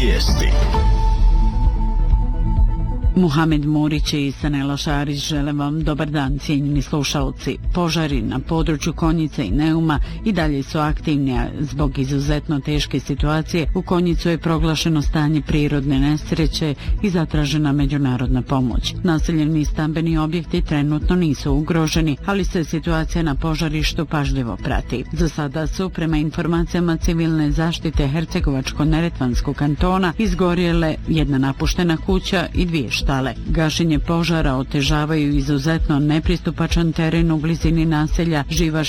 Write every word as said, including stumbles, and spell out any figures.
Vijesti. Muhamed Murić i Sanela Šarić žele vam dobar dan, cijenjeni slušalci. Požari na području Konjice i Neuma i dalje su aktivni, a zbog izuzetno teške situacije u Konjicu je proglašeno stanje prirodne nesreće i zatražena međunarodna pomoć. Naseljeni stambeni objekti trenutno nisu ugroženi, ali se situacija na požarištu pažljivo prati. Za sada su, prema informacijama civilne zaštite Hercegovačko-neretvanskog kantona, izgorjele jedna napuštena kuća i dvije štale. Gašenje požara otežavaju izuzetno nepristupačan teren u blizini naselja Živa